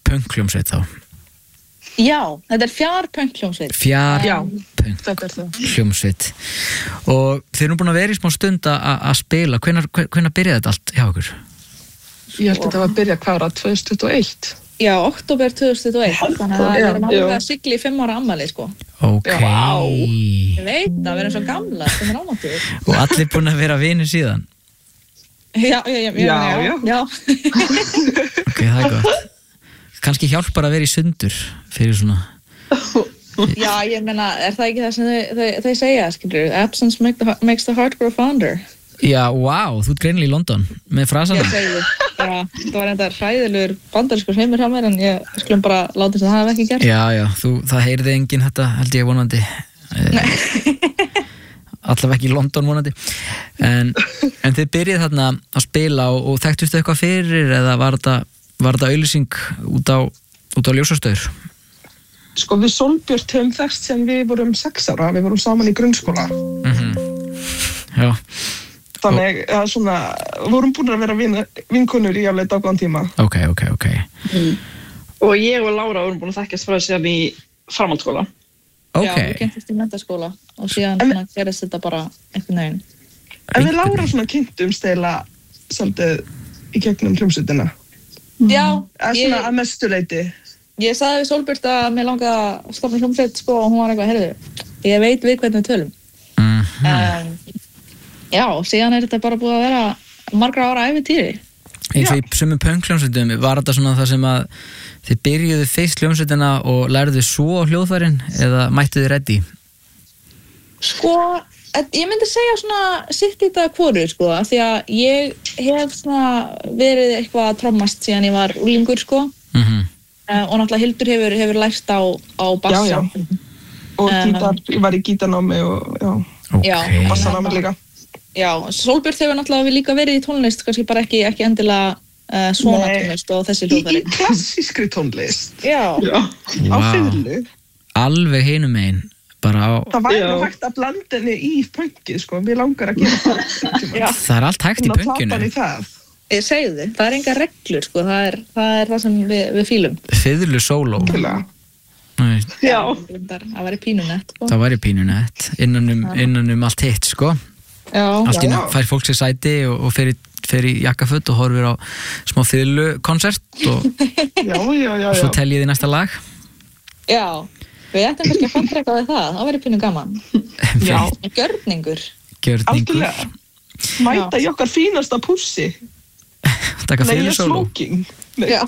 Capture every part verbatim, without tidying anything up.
punk-hljómsveit þá? Já, þetta er fjár-punk-hljómsveit. Fjár-punk-hljómsveit. Og þið erum búin að vera í smá stund að spila. Hvenær, hvenær byrjaði þetta allt hjá okkur? Ég held að þetta var að byrja hvaðra tvö þúsund tuttugu og eitt. Já, október tvö þúsund tuttugu og eitt. Þannig að það erum alveg að sigla í fimm ára ammæli, sko. Ok. Ég veit það, við erum svo gamla, sem er ámáttur. Og allir búin að vera vinir síðan? Já, já, já. Já, já. já. Ok, það er gott. Kannski hjálpar að vera í sundur fyrir svona. Já, ég meina, er það ekki það sem þau, þau, þau segja, skilur? Absence make the, makes the heart grow fonder. Já, wow, þú ert greinilega í London með frasana. Ég segi, já, það var enda hræðilegur bandarískur heimur hjá mér, en ég skulum bara láta þess að það hef ekki gert. Já, já, þú, það heyrði enginn þetta, held ég vonandi. Nei. Allavega ekki í London vonandi. En, en þið byrjið þarna að spila og, og þekktustu eitthvað fyrir, eða var þetta, var þetta auglýsing út á, út á ljósastöður? Sko, við Sólbjört höfum þekkst sem við vorum sex ára, við vorum saman í grunnskóla. Mhm. Já. Þannig að svona, vorum búin að vera vin, vinkonur í alveg dágóðan tíma. Ok, ok, ok. Mm. Og ég og Lára vorum búin að þekkjast frá síðan í framhaldsskóla. Ok. Já, við kynntist í menntaskóla og síðan svona gerist þetta bara einhvern veginn. En við Lára svona kynntumst eða svolítið í gegnum hljómsveitina. Já. Eða svona að mestu leyti. Ég sagði við Sólbjört að mér langaði að stofna hljómsveit, sko, og hún var eitthvað, heyrðu, ég veit við hvernig við tölum. Mm-hmm. Um, Já, síðan er þetta bara búið að vera margra ára ævintýri. Eins og í sumum punk-hljómsveitum, var þetta svona það sem að þið byrjuðu fyrst hljómsveitina og lærðu svo á hljóðfærin eða mættuðu reddi? Sko, ég myndi segja svona sitt í þetta hvoru, sko, af því að ég hef svona verið eitthvað að trommast síðan ég var unglingur, sko. Mm-hmm. Uh, og náttúrulega Hildur hefur, hefur lært á, á bassa. Já, já. Og gítar, ég var í gítarnámi og já, já. Og bassanámi líka. Já, Sólbjört hefur náttúrulega líka verið í tónlist, kannski bara ekki, ekki endilega uh, svona Nei. tónlist og þessi hljóðfæri. Í, í klassískri tónlist. Já. Já. Á Wow. fiðlu. Alveg hinum megin, bara á... Það væri nú hægt að blanda henni í punkið, sko, mér langar að gera það. Já. Það er allt hægt í punkinu. Í það. Ég segi þið, það er enga reglur, sko, það er það, er það sem við, við fílum. Fiðlu sóló. Já. Það væri pínunett, sko. Það væri pínunett, innan um, innan um allt hitt, sko. Já. Allt innan fær fólk sér sæti og, og fer í, fer í jakkafutt og horfir á smá fiðlukonsert og, já, já, já, já. og svo teljið í næsta lag. Já, við ættum kannski að fannra eitthvað við það, það væri pínu gaman. Já. Gjörningur. Gjörningur. Algjörlega. Mæta í okkar fínasta pussi. Taka fiðlu sóló. Nei, já.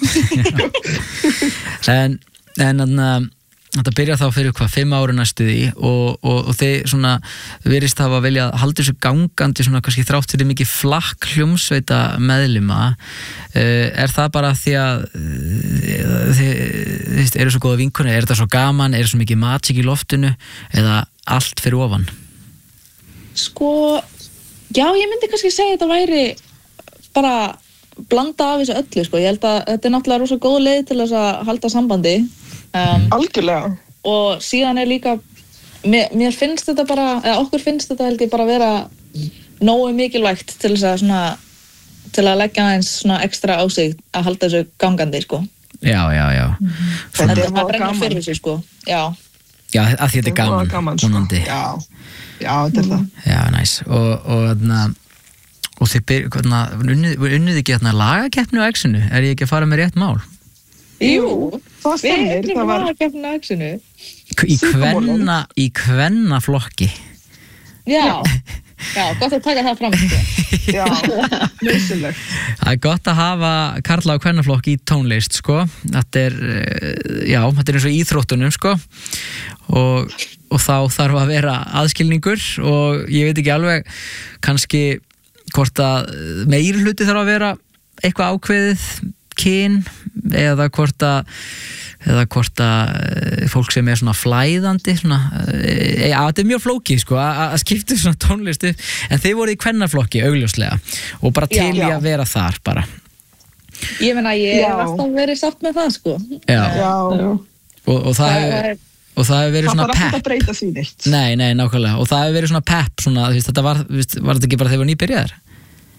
En, en að þetta byrja þá fyrir hvað, fimm ári næstu því og, og, og þeir svona virðist hafa vilja að halda þessu gangandi svona kannski þrátt fyrir mikið flakk hljómsveita meðlima. Uh, er það bara því að uh, þið, þið eru svo góða vinkonur, er þetta svo gaman, er svo mikið matsík í loftinu eða allt fyrir ofan? Sko, já, ég myndi kannski segja að þetta væri bara blanda af þessu öllu, sko. Ég held að þetta er náttúrulega rosa góð leið til þess að halda sambandi. Um, Algjörlega. Og síðan er líka mér, mér finnst þetta bara, eða okkur finnst þetta held ég bara vera nógu mikilvægt til þess að svona til að leggja aðeins svona ekstra á sig að halda þessu gangandi, sko. Já, já, já. Mm-hmm. Þetta er bara brennur fyrir þessu, sko. Já. Já, að því þetta er gaman, gaman vonandi. Sko. Já, já, þetta er það. Já, næs. Og, og þarna og þið byrjuð, unnið, unnið ekki þarna lagakeppni á Exinu? Er ég ekki að fara með rétt mál? Jú, það stemmir. Það var að kemna Exinu. Í kvenna, í kvenna flokki. Já, já, gott að taka það fram. Já, nöðsynlegt. Það er gott að hafa karla og kvennaflokki í tónlist, sko. Þetta er, já, þetta er eins og íþróttunum, sko. Og, og þá þarf að vera aðskilningur og ég veit ekki alveg kannski hvort að meiri hluti þarf að vera eitthvað ákveðið kyn eða hvort að eða hvort að fólk sem er svona flæðandi svona, ja, þetta er mjög flókið sko að skipta svona tónlistu en þeir voru í kvennaflokki augljóslega og bara til í að vera þar bara. Ég meina ég hef alltaf verið sátt með það sko. Já, já. Og, og það hefur og það hefur verið það svona pepp. Það þarf ekki að breyta því neitt. Nei, nei, nákvæmlega. Og það hefur verið svona pepp svona, þú veist, þetta var, þú veist, var þetta ekki bara þegar þú nýbyrjaðir?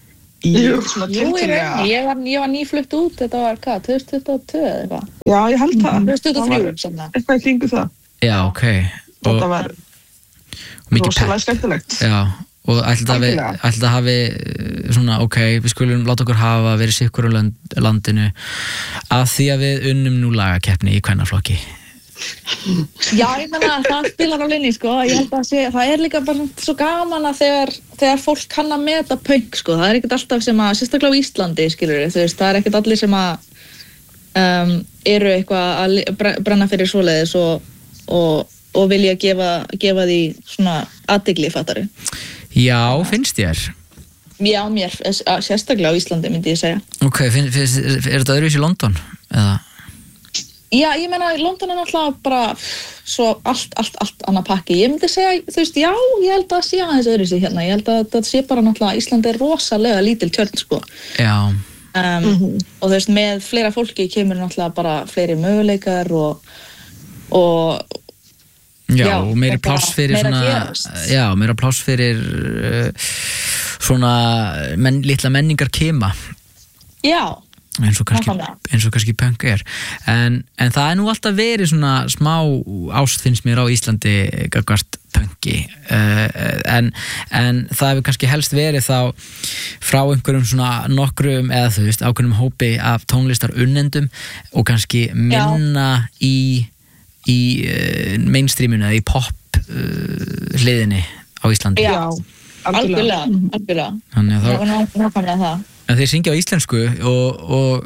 Jú, svona Jú, ég, tiltölulega. reyni, ég, var, ég var nýflutt út, þetta var hvað, tvö þúsund tuttugu og tvö eða eitthvað. Já, ég held það. tvö þúsund tuttugu og þrjú, Það var svona. eitthvað í kringu það. Já, ok. Þetta var mikið rosalega pepp. skemmtilegt. Já, og ætli það hafi, Algjörlega. ætli það hafi svona, ok, við skulum láta okkur hafa verið sikkur á land, landinu af því að við unnum nú lagakeppni í kvennaflokki. Já, ég meina, það spilar á linni, sko. Ég held að sé, það er líka bara svo gaman að þegar, þegar fólk kann að meta pönk, sko. Það er ekkert alltaf sem að, sérstaklega á Íslandi, skilur við, þú veist, það er ekkert allir sem að um, eru eitthvað að li- bre- brenna fyrir svoleiðis og, og, og vilja gefa, gefa því svona athygli, fattari. Já, finnst þér? Já, mér, sérstaklega á Íslandi, myndi ég segja. Ok, finn, finnst, er þetta öðruvísi í London? Eða? Já, ég meina, London er náttúrulega bara svo allt, allt, allt annað pakki. Ég myndi segja, þú veist, já, ég held að sé aðeins öðru sig hérna. Ég held að þetta sé bara náttúrulega, Íslandi er rosalega lítil tjörn, sko. Já. Um, og þú veist, með fleira fólki kemur náttúrulega bara fleiri möguleikar og, og Já, Já, og meiri og bara pláss fyrir meira svona, gerast. já, meira pláss fyrir uh, svona menn, litla menningar kema já, eins og kannski, Nákvæmlega. eins og kannski punk er en, en það er nú alltaf verið svona smá ást finnst mér á Íslandi gagnvart punki uh, en, en það hefur kannski helst verið þá frá einhverjum svona nokkrum eða þú veist ákveðnum hópi af tónlistar unnendum og kannski minna í í uh, mainstreaminu eða í pop uh, hliðinni á Íslandi. Já, algjörlega, algjörlega. Þannig að Það þá, var ná- nákvæmlega það. en þeir syngja á íslensku og, og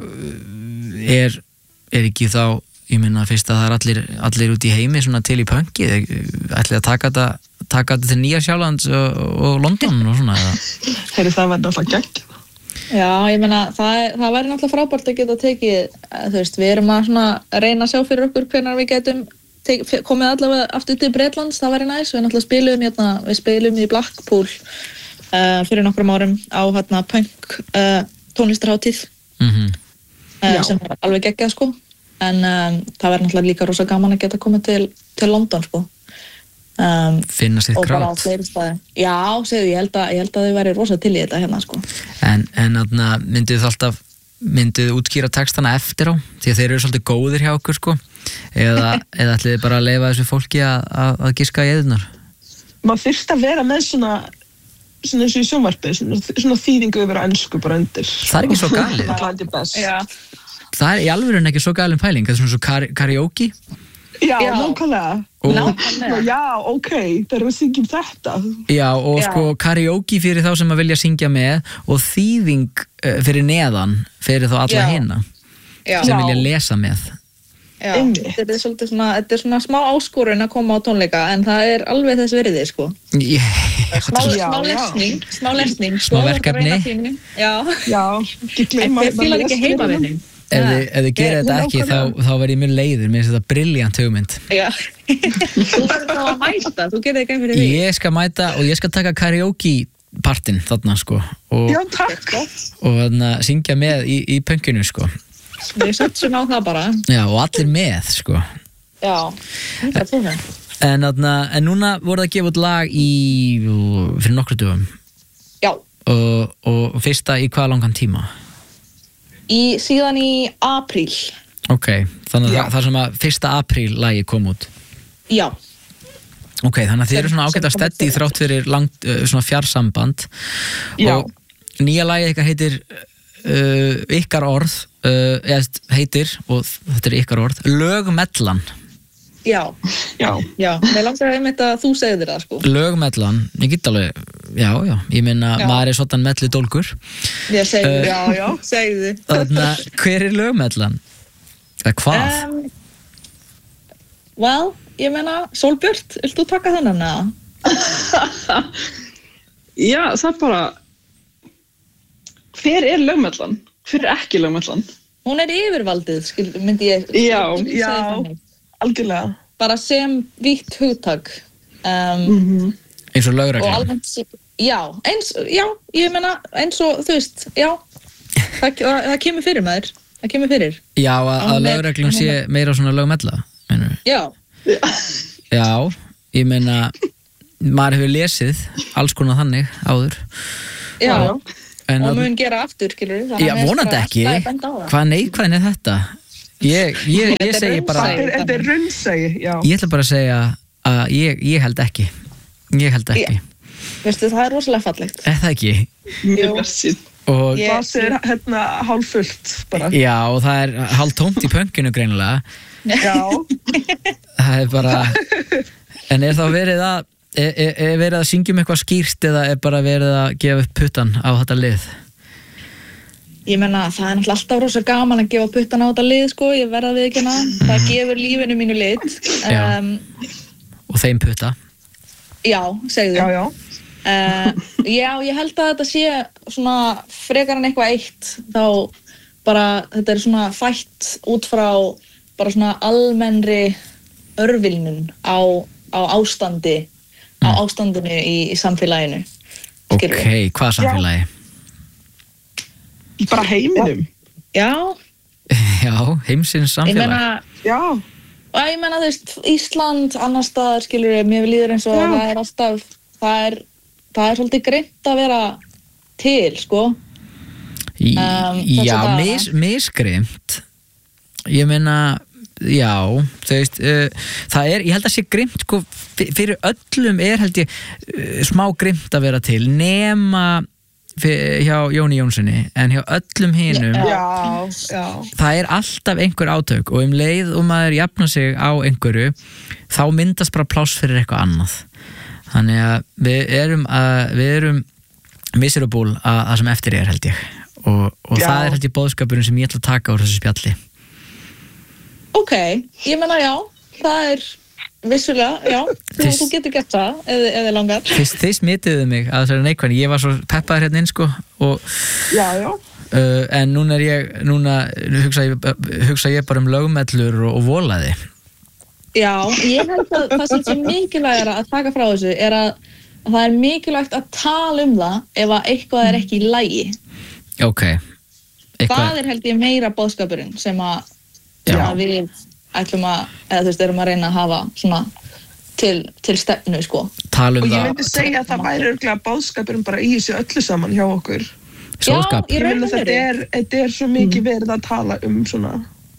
er, er ekki þá, ég meina fyrst að það er allir, allir út í heimi svona til í punki, ætli að taka þetta taka þetta til Nýja Sjálands og, og London og svona eða? Heyri, það var náttúrulega gegn. Já, ég meina, það, er- það væri náttúrulega frábært að geta tekið, eh, þú veist, við erum að svona reyna að sjá fyrir okkur hvenær við getum tek, komið allavega aftur til Bretlands, það væri næs, við náttúrulega spilum hérna, við spilum í Blackpool uh, fyrir nokkrum árum á hérna punk uh, tónlistarhátíð Mm uh, Já. sem er alveg geggjað, sko, en um, það væri náttúrulega líka rosa gaman að geta komið til, til London, sko. Um, finna sitt og bara á krát fleiri staði. Já, segðu, ég held að, ég held að þau væri rosa til í þetta hérna, sko. en, en atna, mynduð þið alltaf mynduð þið útskýra textana eftir á því að þeir eru svolítið góðir hjá okkur sko eða, eða ætlið þið bara að leyfa þessu fólki að, að, að giska í eðunar Maður þyrst að vera með svona svona eins og í sjónvarpi, svona, svona þýðingu yfir á ensku bara undir. Það er ekki svo galið. Það er alltaf best. Já. það er í alvörun ekki svo galin pæling það er svona svo kar karaoke Já, Já. nákvæmlega. og, Nákvæmlega. Já, ok, þeir eru að syngja um þetta. já, og Já. sko karaoke fyrir þá sem að vilja syngja með og þýðing uh, fyrir neðan fyrir þá alla Já. hina Já. sem Já. vilja lesa með Já, Einmitt. þetta er svolítið svona, þetta er svona smá áskorun að koma á tónleika en það er alveg þess verið, sko. ég, Smá, Já, smá já. lesning, smá lesning. Smá verkefni. Já, Já, ekki en gleyma þið fílar ekki heimavinning. ef þið, ef þið gerir þetta ekki þá, þá verð ég mjög leiður mér finnst þetta briljant hugmynd Já, þú verður þá að mæta, þú gerir ekki einn fyrir því. ég skal mæta og ég skal taka karaoke partinn þarna sko og, Já, takk. og þarna syngja með í, í punkinu sko Við setjum á það bara. já og allir með sko Já, þetta er það. en, þarna, en núna voru það að gefa út lag í fyrir nokkru dögum Já, og, og fyrsta í hvað langan tíma í, síðan í apríl. ok, þannig að Já. það, það sem að fyrsta apríl lagi kom út Já, ok, þannig að þið eru svona Sem- ágætt að sem kom steddi út þrátt fyrir langt uh, svona fjarsamband Já. og nýja lagið eitthvað heitir uh, ykkar orð uh, eða heitir, og þetta er ykkar orð lögmellan já, Já, já. Mér langar einmitt að þú segir það, sko. lögmellan, ég get alveg já, já, ég meina Já. maður er svona mellu dólgur Ég segir Eh, já, já, segir þið. þannig að hver er lögmellan? eða hvað? Um, well, ég meina, Sólbjört, vilt þú taka þennan eða? Já, það er bara hver er lögmellan? Hver er ekki lögmellan? Hún er yfirvaldið, skil, myndi ég Já, myndi ég segja já. þannig. algjörlega. Bara sem vítt hugtak um, Mhm. eins og og lögreglan almennt sé- já, eins, já, ég meina eins og, þú veist, já það, það, það kemur fyrir maður það kemur fyrir, já, að, að Hún er- lögreglun sé meira svona lögmella meinarðu? já, já, ég meina maður hefur lesið alls konar þannig áður já, Já. En og að- mun gera aftur, skilur Já, vonandi ekki. Hvað neikvæðin er þetta? Ég, ég, ég segi bara Þetta er- þetta er raunsæi, já. Ég ætla bara að segja að ég, ég held ekki Ég held ekki Veistu, það er rosalega fallegt. Er það ekki? Mjög björnsýn. Og, Ég- Glasið er hérna hálf fullt bara. já, og það er hálf tómt í pönkinu greinilega Já, Það er bara En er þá verið að er, er, er verið að syngjum eitthvað skýrt eða er bara verið að gefa upp puttan á þetta lið? Ég menna, það er náttúrulega alltaf rosa gaman að gefa puttan á þetta lið, sko, ég verða við ekki hana. Það gefur lífinu mínu lit. Já. Um, Og þeim putta já, segðu. já, já. Uh, já, ég held að þetta sé svona frekar en eitthvað eitt, þá bara, þetta er svona fætt út frá bara svona almennri örvilnun á, á ástandi, á ástandinu í, í samfélaginu. Ok, Skilurðu? hvað samfélagi? Bara heiminum. Já, Já, heimsins ég samfélag meina, Já, og ég meina, þú veist, Ísland, annar staðar, skilur ég, mér líður eins og Já. það er alltaf, það er, það er svolítið greint að vera til, sko. Í, Um, Já, þessa dagana. mis, misgrimt Ég meina já, þú veist uh, það er, ég held að sé grimt sko, fyr- fyrir öllum er held ég uh, smá grimt að vera til nema fyr, hjá Jóni Jónssoni en hjá öllum hinum Já. já, já. það er alltaf einhver átök og um leið og maður jafna sig á einhverju þá myndast bara pláss fyrir eitthvað annað þannig að við erum að, við erum miserable að það sem eftir er held ég og, og Já. það er held ég boðskapurinn sem ég ætla að taka úr þessu spjalli. Ok, ég meina já, það er vissulega, já, þú, Þess- þú getur gert það ef ef þið langar. Þið, þið smituðu mig að þessari neikvæðni, ég var svo peppaður hérna inn sko og, Já, já. uh, en núna er ég, núna hugsa ég, hugsa ég bara um lögmellur og, og volaði. Já, ég held að það sem sé mikilvægara að taka frá þessu er að, að það er mikilvægt að tala um það ef að eitthvað er ekki í lagi. Ok. Það er held ég meira boðskapurinn sem að, sem Já. að við ætlum að, eða þú veist, erum að reyna að hafa svona til, til stefnu, sko. Tala um Og ég það. myndi segja að það væri örgulega báðskapurinn bara í þessu öllu saman hjá okkur. Sjóðskap. Já, í Ég raun meina og þetta veru. er, þetta er svo mikið verið að tala um svona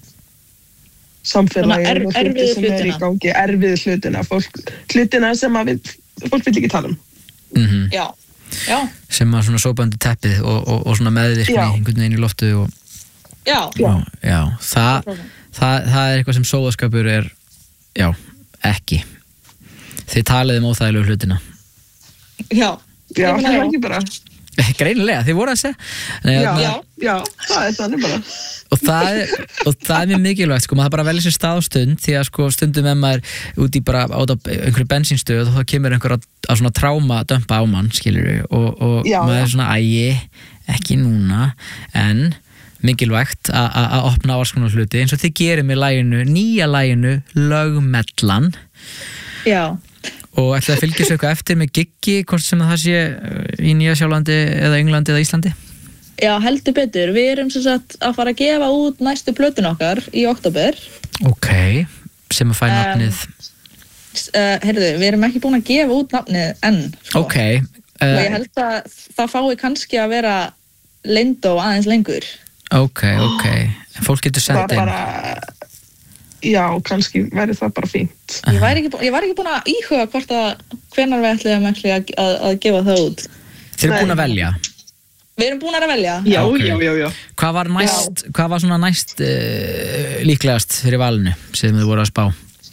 samfélagi Svona er- og hluti erfiðu sem er í hlutina. gangi, erfiðu hlutina, fólk, hlutina sem að við, fólk vil ekki tala um. Mm Já, já, sem að svona sópandi teppið og, og, og svona meðvirkni Já. einhvern veginn í loftu og, já, Já. og já, það, það, það er eitthvað sem sóðaskapur er já, ekki þið talið um óþægilegu hlutina já. Já, Ég meina, það er já. ekki bara. greinilega, þið voru að segja Nei, Já, þarna- já, já, það er þannig bara. og það er, og það er mjög mikilvægt sko, maður bara velja sér stað og stund því að sko stundum ef maður út í bara át á einhverju bensínstöð og þá kemur einhver að, að svona tráma dömpa á mann skilur og, og Já, maður já. er svona ægi, ekki núna en mikilvægt a- a- að opna á alls konar hluti eins og þið gerir með læginu, nýja læginu Lögmellan Já, og ætlaði að fylgja sér eitthvað eftir með giggi, hvort sem það sé uh, í Nýja Sjálandi eða Englandi eða Íslandi. já, heldur betur. Við erum sem sagt að fara að gefa út næstu plötun okkar í október. Ok, sem að fæ Um, nafnið Uh, heyrðu, við erum ekki búin að gefa út nafnið enn. Sko. Ok, Og ég uh, held að það fái kannski að vera leyndó aðeins lengur. ok, ok en fólk getur Það sendt er inn bara, já, kannski væri það bara fínt. Ég var ekki, bú- ég var ekki búin að íhuga hvort að hvenær við ætlum að, að, að gefa það út. Þeir eru Nei. búin að velja. Við erum búin að velja. Já, Ok. já, já, já. Hvað var næst, hvað var svona næst uh, líklegast fyrir valinu sem þið voru að spá?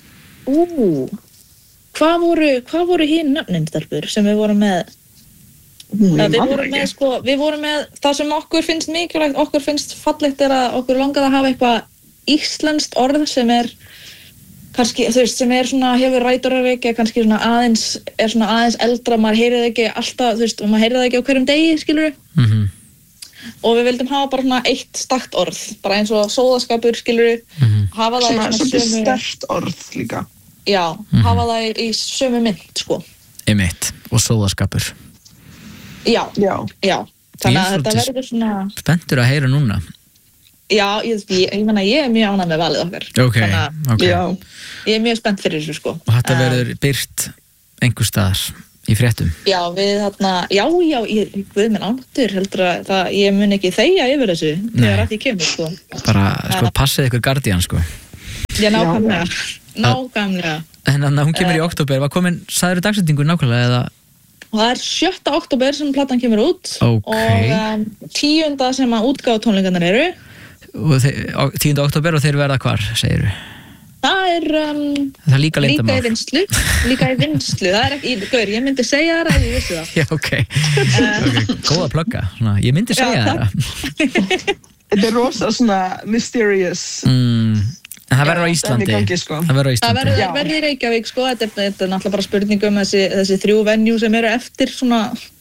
Ú, hvað voru, hvað voru hinn nöfnin, stelpur, sem við vorum með? Hún Ja, er við, maður vorum með, ekki. sko, við vorum með það sem okkur finnst mikilvægt, okkur finnst fallegt er að okkur langað að hafa eitthvað íslenskt orð sem er kannski, þú veist, sem er svona, hefur rætur að reykja, kannski svona aðeins, er svona aðeins eldra, maður heyrið ekki alltaf, þú veist, maður heyrið það ekki á hverjum degi, skilur við, Mm -hmm. og við vildum hafa bara svona eitt stakt orð, bara eins og sóðaskapur, skilur við, Mhm. hafa það Svona í svolítið sömu, sterkt orð líka. já, hafa það í, í sömu mynd, sko, Einmitt, og sóðaskapur. já, Já. já, þannig að Ég er þetta svolítið- verður svona, Spenntur að heyra núna. já, ég, ég, ég meina, ég er mjög ánægð með valið okkar, Ok, þannig að ok. Já. ég er mjög spennt fyrir þessu, sko. Og þetta Um, verður byrt einhver staðar í fréttum. Já, við þarna, já, já, ég, við minn ándur heldur að það, ég mun ekki þegja yfir þessu þegar að því kemur, sko. Bara, sko, passið ykkur Guardian, sko. Já, nákvæmlega, nákvæmlega. En þannig að hún kemur í október, var komin, sagðirðu dagsetningu nákvæmlega, eða? Og það er sjötta október sem platan kemur út Ok. og um, tíunda sem að útgáfa tónleikarnir eru. Og þeir, tíunda október og þeir verða hvar, segirðu? Það er um, Það er líka líka leyndarmál. í vinslu, líka í vinslu, það er ekki, gaur, ég myndi segja það að ég vissi það. Já, ok. okay. Góða plugga, svona, ég myndi segja Já, það. Þetta er rosa svona mysterious. Mm, en það verður á Já, Íslandi. það er í gangi, sko. Það verður á Það Íslandi. verður Já. verður í Reykjavík, sko, þetta er, þetta er náttúrulega bara spurning um þessi, þessi þrjú venue sem eru eftir svona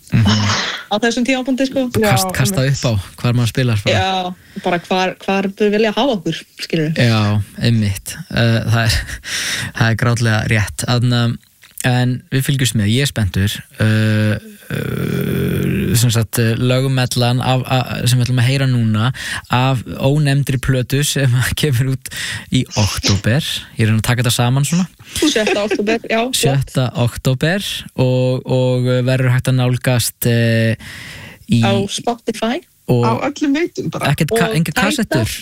á þessum tímapunkti, sko. Já, Kast, kasta upp á hvar maður spilar. Bara. Já, bara hvar, hvar þau vilja hafa okkur, skilur við. Já, einmitt. Uh, það er, það er grátlega rétt. Adna, en við fylgjumst með, ég er spenntur. Uh, uh, sem sagt, lögummellan af, af, sem við ætlum að heyra núna af ónefndri plötu sem kemur út í október. Ég er að taka þetta saman svona. sjötta október, já. sjötta október og, og verður hægt að nálgast uh, í Á Spotify. og Á öllum veitum bara. ekkert, ka, og enga kassettur.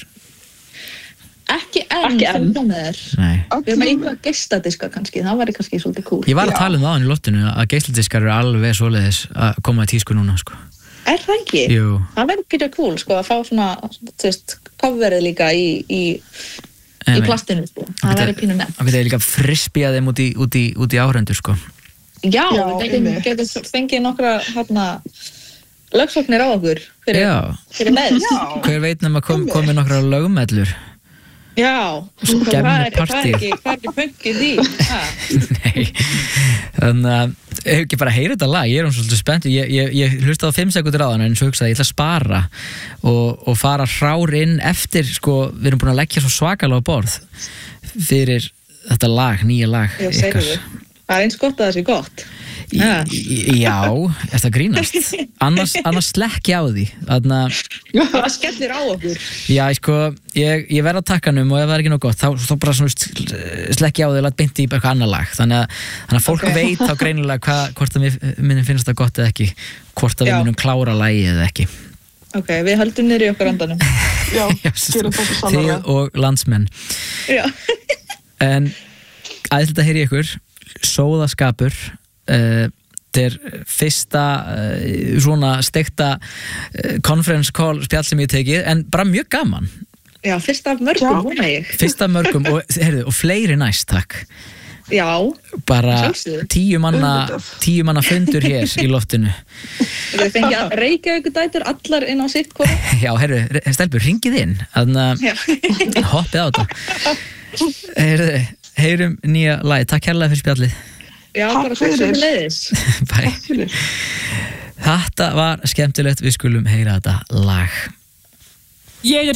Ekki enn, Ekki enn. sem komið er. Nei. Við erum einhverja geistadiska kannski, það væri kannski svolítið cool. Ég var að Já. tala um það á hann í loftinu að geisladiskar eru alveg svoleiðis að koma í tísku núna, sko. Er það ekki? Jú. Það væri ekki cool, sko, að fá svona, þú veist, coverið líka í, í, í Einmitt. plastinu, sko. Það væri pínu nefn. Það geta líka frispjað þeim út í, út í, út í áhrendur, sko. Já, Já, við getum, einmitt. getum fengið nokkra, hérna, lögsóknir á okkur fyrir, Já. fyrir neðst. Já. Hver veit nema kom, komi nokkra lögumellur? Já, Skemmur hvað er, hvað partí. er ekki, hvað er ekki pönkið í? Ha? Nei. Þannig að ef ekki bara heyra þetta lag, ég er um svolítið spennt. Ég, ég, ég hlusta á fimm sekundur á þann en svo hugsaði ég ætla að spara og, og fara hrár inn eftir, sko, við erum búin að leggja svo svakalega á borð fyrir þetta lag, nýja lag Já, segðu við. Það er eins gott að það sé gott. Ha. Í- Já, er það grínast? Annars, annars slekkja á því. Þannig að Það skellir á okkur. Já, sko, ég, ég verð á takkanum og ef það er ekki nóg gott, þá, þá bara svona slekkja á því og læt beinti í bara eitthvað annar lag. Þannig að, þannig að fólk Ok. veit þá greinilega hva, hvort að mér minnum finnst það gott eða ekki, hvort að við Já. minnum klára lagið eða ekki. Ok, við höldum niður í okkar andanum. Já, Yes. gerum þetta Þið sannlega. og landsmenn. Já. En aðeins þetta heyri ykkur, sóðaskapur, uh, þetta er fyrsta uh, svona steikta uh, conference call spjall sem ég hef tekið, en bara mjög gaman. Já, fyrst af mörgum, Já. vona ég. Fyrsta mörgum og, heyrðu, og fleiri næst, takk. Já, Bara Sjálfsögðu. tíu manna, Auðvitað. tíu manna fundur hér í loftinu. við fengið að reykja ykkur dætur allar inn á sitt hvora. Já, heyrðu, stelpur, ringið inn, þannig Já. að hoppið á þetta. Heyrðu, heyrum nýja lagi, takk kærlega fyrir spjallið. Já, Takk bara svo fyrir. sem leiðis. Bye. Fyrir. Þetta var skemmtilegt, við skulum heyra þetta lag. Ég er